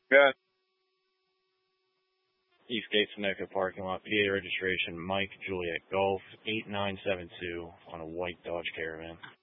Yeah. Eastgate Sunoco parking lot, PA registration, Mike Juliet Golf 8972 on a white Dodge Caravan.